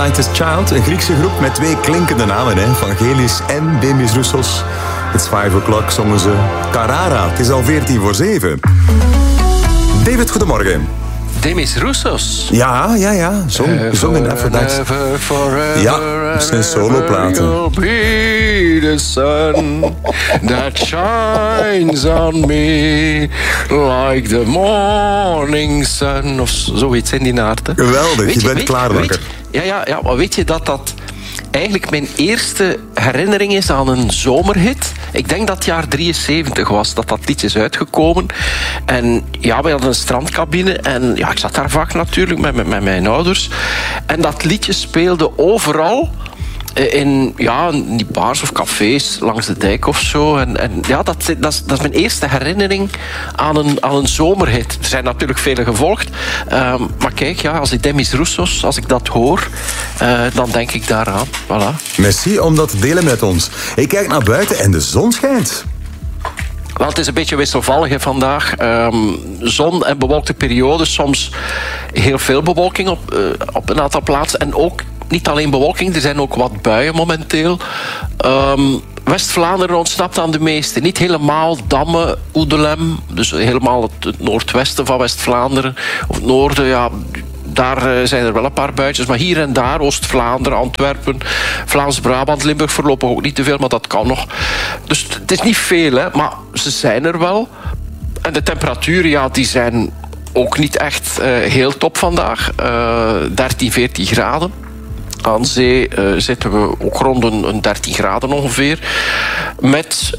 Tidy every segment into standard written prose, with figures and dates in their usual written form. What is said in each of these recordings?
Lightest Child, een Griekse groep met 2 klinkende namen, hè? Vangelis en Demis Roussos. It's 5 o'clock, zongen ze Carrara. Het is al 6:45. David, goedemorgen. Demis Roussos. Ja. Zong in Aphrodite. Ja, dat is een soloplaten. Be the sun that shines on me like the morning sun. Of zoiets in die aard. Geweldig, je bent klaar wakker. Ja, maar weet je dat eigenlijk mijn eerste herinnering is aan een zomerhit? Ik denk dat het jaar 73 was dat liedje is uitgekomen. En ja, we hadden een strandcabine. En ja, ik zat daar vaak natuurlijk met mijn ouders. En dat liedje speelde overal. In die bars of cafés langs de dijk of zo. En ja, dat is mijn eerste herinnering aan een zomerhit. Er zijn natuurlijk vele gevolgd. Maar kijk, ja, als ik Demis Roussos, als ik dat hoor, dan denk ik daaraan. Voilà. Merci om dat te delen met ons. Ik kijk naar buiten en de zon schijnt. Wel, het is een beetje wisselvallig vandaag. Zon en bewolkte perioden. Soms heel veel bewolking op een aantal plaatsen. En ook niet alleen bewolking, er zijn ook wat buien momenteel. West-Vlaanderen ontsnapt aan de meeste. Niet helemaal Damme, Oedelem. Dus helemaal het noordwesten van West-Vlaanderen. Of het noorden, ja. Daar zijn er wel een paar buitjes. Maar hier en daar, Oost-Vlaanderen, Antwerpen, Vlaams-Brabant, Limburg voorlopig ook niet te veel, maar dat kan nog. Dus het is niet veel, hè, maar ze zijn er wel. En de temperaturen, ja, die zijn ook niet echt heel top vandaag. 13, 14 graden. Aan zee zitten we ook rond een 13 graden ongeveer. Met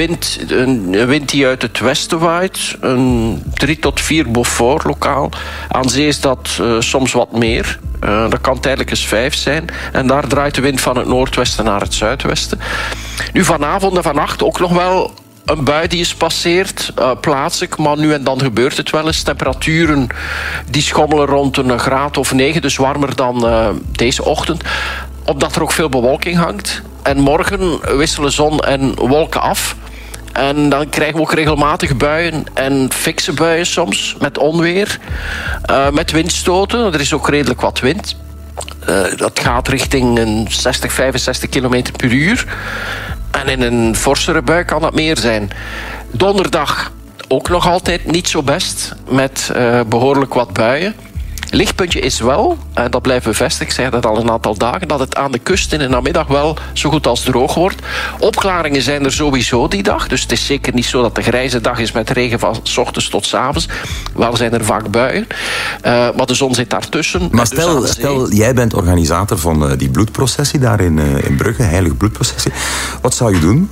een wind die uit het westen waait. Een 3 tot 4 Beaufort lokaal. Aan zee is dat soms wat meer. Dat kan tijdelijk eens 5 zijn. En daar draait de wind van het noordwesten naar het zuidwesten. Nu vanavond en vannacht ook nog wel een bui die is passeert, plaatselijk, maar nu en dan gebeurt het wel eens. Temperaturen die schommelen rond een graad of 9, dus warmer dan deze ochtend. Omdat er ook veel bewolking hangt. En morgen wisselen zon en wolken af. En dan krijgen we ook regelmatig buien en fikse buien soms, met onweer, met windstoten. Er is ook redelijk wat wind. Dat gaat richting een 60, 65 kilometer per uur. En in een forsere bui kan dat meer zijn. Donderdag ook nog altijd niet zo best, met behoorlijk wat buien. Lichtpuntje is wel, en dat blijft bevestigd, ik zei dat al een aantal dagen, dat het aan de kust in de namiddag wel zo goed als droog wordt. Opklaringen zijn er sowieso die dag, dus het is zeker niet zo dat de grijze dag is met regen van 's ochtends tot 's avonds. Wel zijn er vaak buien, maar de zon zit daartussen. Maar stel jij bent organisator van die bloedprocessie daar in Brugge, heilige bloedprocessie. Wat zou je doen?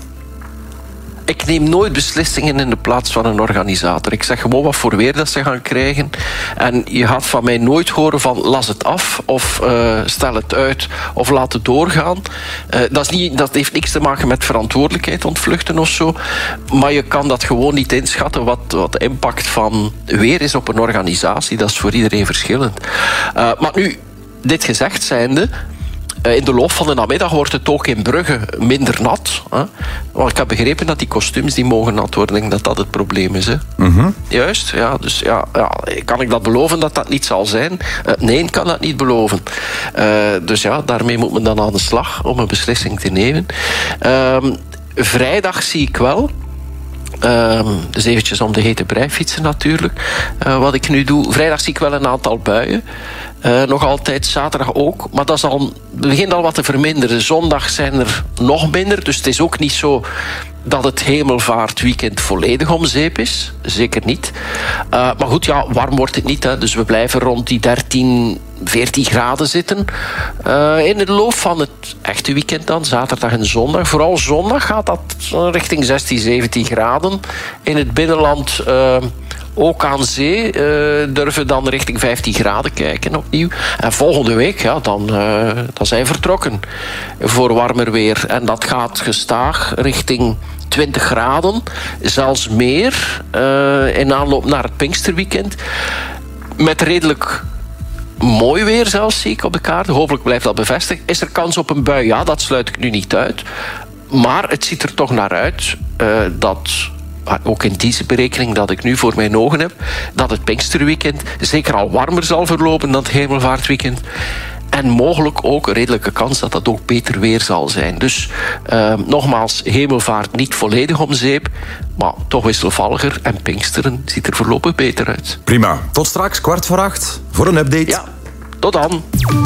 Ik neem nooit beslissingen in de plaats van een organisator. Ik zeg gewoon wat voor weer dat ze gaan krijgen. En je gaat van mij nooit horen van las het af of stel het uit of laat het doorgaan. Dat heeft niks te maken met verantwoordelijkheid ontvluchten of zo. Maar je kan dat gewoon niet inschatten wat de impact van weer is op een organisatie. Dat is voor iedereen verschillend. Maar nu, dit gezegd zijnde, in de loop van de namiddag wordt het ook in Brugge minder nat. Hè? Want ik heb begrepen dat die kostuums die mogen nat worden. Ik denk dat dat het probleem is. Hè? Mm-hmm. Juist, ja. Dus ja, kan ik dat beloven dat dat niet zal zijn? Nee, ik kan dat niet beloven. Dus ja, daarmee moet men dan aan de slag om een beslissing te nemen. Vrijdag zie ik wel. Dus eventjes om de hete brei fietsen natuurlijk. Wat ik nu doe. Vrijdag zie ik wel een aantal buien. Nog altijd, zaterdag ook. Maar dat begint al wat te verminderen. Zondag zijn er nog minder. Dus het is ook niet zo dat het hemelvaartweekend volledig om zeep is. Zeker niet. Maar goed, ja, warm wordt het niet. Hè. Dus we blijven rond die 13, 14 graden zitten. In de loop van het echte weekend dan, zaterdag en zondag. Vooral zondag gaat dat richting 16, 17 graden. In het binnenland ook aan zee durven dan richting 15 graden kijken opnieuw. En volgende week, ja, dan zijn we vertrokken voor warmer weer. En dat gaat gestaag richting 20 graden, zelfs meer, in aanloop naar het Pinksterweekend. Met redelijk mooi weer zelfs, zie ik op de kaart. Hopelijk blijft dat bevestigd. Is er kans op een bui? Ja, dat sluit ik nu niet uit. Maar het ziet er toch naar uit dat, ook in deze berekening dat ik nu voor mijn ogen heb, dat het Pinksterweekend zeker al warmer zal verlopen dan het Hemelvaartweekend. En mogelijk ook een redelijke kans dat dat ook beter weer zal zijn. Dus nogmaals, Hemelvaart niet volledig om zeep, maar toch wisselvalliger. En Pinksteren ziet er voorlopig beter uit. Prima. Tot straks, 7:15, voor een update. Ja, tot dan.